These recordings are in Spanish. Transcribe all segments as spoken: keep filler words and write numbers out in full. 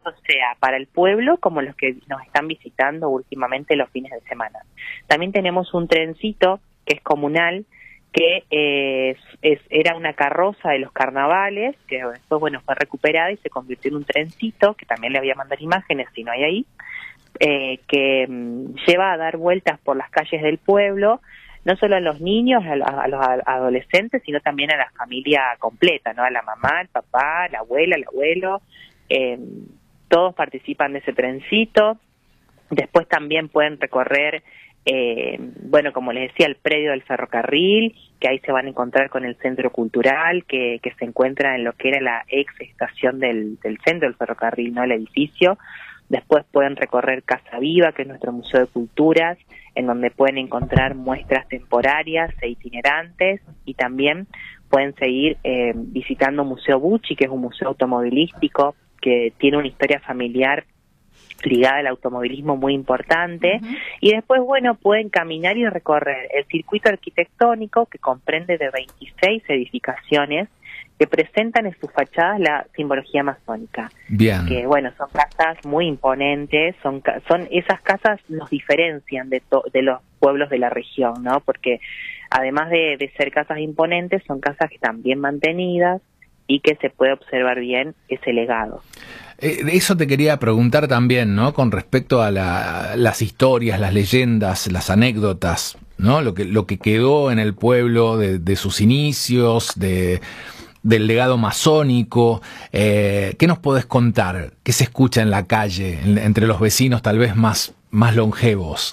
tanto sea para el pueblo como los que nos están visitando últimamente los fines de semana. También tenemos un trencito que es comunal, que eh, es, es, era una carroza de los carnavales, que después, bueno, fue recuperada y se convirtió en un trencito, que también le voy a mandar imágenes si no hay ahí, eh, que mm, lleva a dar vueltas por las calles del pueblo, no solo a los niños, a, a los adolescentes, sino también a la familia completa, ¿no? A la mamá, el papá, la abuela, el abuelo, eh, todos participan de ese trencito. Después también pueden recorrer, eh, bueno, como les decía, el predio del ferrocarril, que ahí se van a encontrar con el centro cultural, que, que se encuentra en lo que era la ex estación del, del centro del ferrocarril, ¿no? El edificio. Después pueden recorrer Casa Viva, que es nuestro museo de culturas, en donde pueden encontrar muestras temporarias e itinerantes, y también pueden seguir eh, visitando Museo Bucci, que es un museo automovilístico que tiene una historia familiar ligada al automovilismo muy importante. Uh-huh. Y después, bueno, pueden caminar y recorrer el circuito arquitectónico, que comprende de veintiséis edificaciones que presentan en sus fachadas la simbología masónica. Bien. Que, bueno, son casas muy imponentes, son son esas casas nos diferencian de, to, de los pueblos de la región, ¿no? Porque además de, de ser casas imponentes, son casas que están bien mantenidas y que se puede observar bien ese legado. Eh, eso te quería preguntar también, ¿no? Con respecto a la, las historias, las leyendas, las anécdotas, ¿no? Lo que, lo que quedó en el pueblo de, de sus inicios, de... del legado masónico. Eh, ¿qué nos podés contar? ¿Qué se escucha en la calle, en, entre los vecinos tal vez más, más longevos?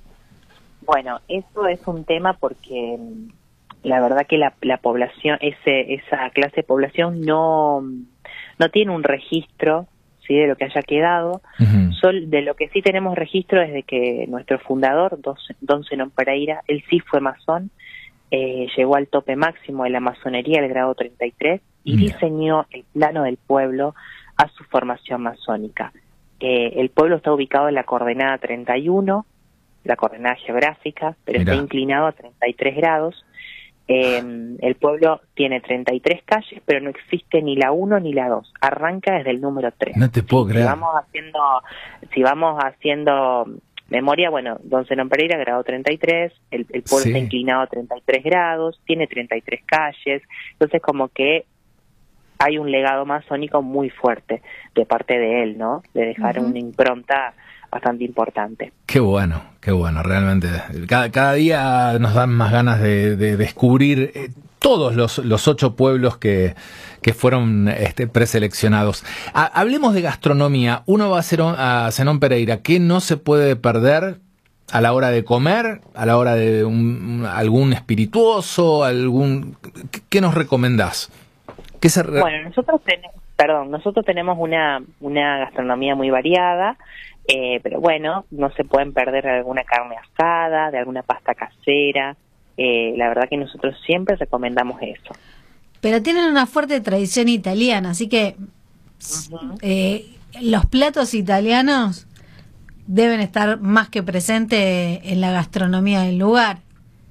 Bueno, eso es un tema porque la verdad que la, la población, ese, esa clase de población no, no tiene un registro, ¿sí?, de lo que haya quedado. Uh-huh. Sol, de lo que sí tenemos registro es de que nuestro fundador, Don Zenón Pereira, él sí fue masón. Eh, llegó al tope máximo de la masonería, el grado treinta y tres, y yeah. diseñó el plano del pueblo a su formación masónica. Eh, el pueblo está ubicado en la coordenada treinta y uno, la coordenada geográfica, pero Mirá. está inclinado a treinta y tres grados. Eh, el pueblo tiene treinta y tres calles, pero no existe ni la uno ni la dos. Arranca desde el número tres. No te puedo creer. Si vamos haciendo, si vamos haciendo memoria, bueno, Don Zenón Pereira, grado treinta y tres, el, el pueblo sí. está inclinado a treinta y tres grados, tiene treinta y tres calles, entonces como que hay un legado masónico muy fuerte de parte de él, ¿no? De dejar uh-huh. una impronta bastante importante. Qué bueno, qué bueno, realmente. Cada, cada día nos dan más ganas de, de descubrir eh, todos los, los ocho pueblos que, que fueron este, preseleccionados. Ha, hablemos de gastronomía. Uno va a, ser a Zenón Pereira. ¿Qué no se puede perder a la hora de comer, a la hora de un, algún espirituoso, algún ¿qué, qué nos recomendás? ¿Qué se re... Bueno, nosotros tenemos, perdón, nosotros tenemos una, una gastronomía muy variada. Eh, pero bueno, no se pueden perder de alguna carne asada, de alguna pasta casera. Eh, la verdad que nosotros siempre recomendamos eso. Pero tienen una fuerte tradición italiana, así que uh-huh. eh, los platos italianos deben estar más que presentes en la gastronomía del lugar.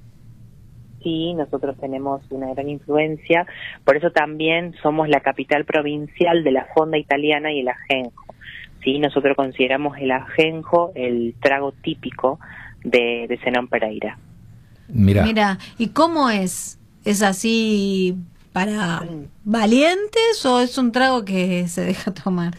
Sí, nosotros tenemos una gran influencia, por eso también somos la capital provincial de la fonda italiana y el ajenjo. Sí, nosotros consideramos el ajenjo el trago típico de, de Zenón Pereira. Mira. Mira, ¿y cómo es? ¿Es así para valientes o es un trago que se deja tomar?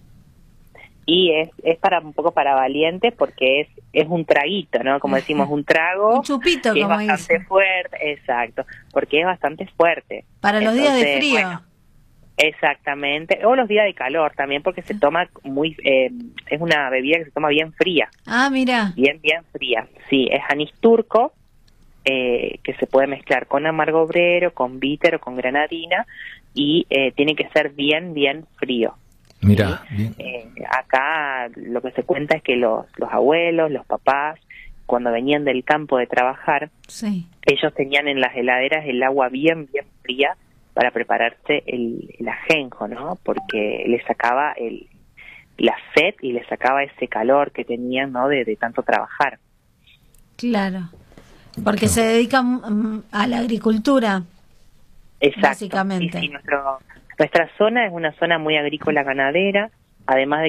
Y es, es para un poco para valientes porque es es un traguito, ¿no? Como decimos, un trago. Un chupito, que como es bastante dice. fuerte, exacto, porque es bastante fuerte. Para los Entonces, días de frío. Bueno, exactamente, o los días de calor también, porque se toma muy, eh, es una bebida que se toma bien fría. Ah, mira. Bien, bien fría, sí, es anís turco, eh, que se puede mezclar con amargo obrero, con bitter o con granadina, y eh, tiene que ser bien, bien frío. Mira, ¿sí? eh, acá lo que se cuenta es que los, los abuelos, los papás, cuando venían del campo de trabajar, sí. ellos tenían en las heladeras el agua bien, bien fría, para prepararse el, el ajenjo, ¿no? Porque le sacaba el, la sed y le sacaba ese calor que tenían, ¿no? De, de tanto trabajar. Claro, porque se dedican a la agricultura. Exacto. Básicamente. Sí, sí, nuestro, nuestra zona es una zona muy agrícola ganadera, además de